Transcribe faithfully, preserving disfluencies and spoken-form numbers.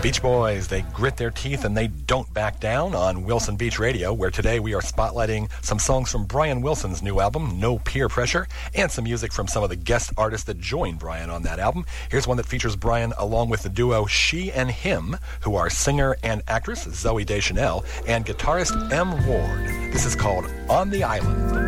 Beach Boys, they grit their teeth and they don't back down on Wilson Beach Radio, where today we are spotlighting some songs from Brian Wilson's new album, No Peer Pressure, and some music from some of the guest artists that joined Brian on that album. Here's one that features Brian along with the duo She and Him, who are singer and actress Zoe Deschanel and guitarist Em Ward. This is called On the Island.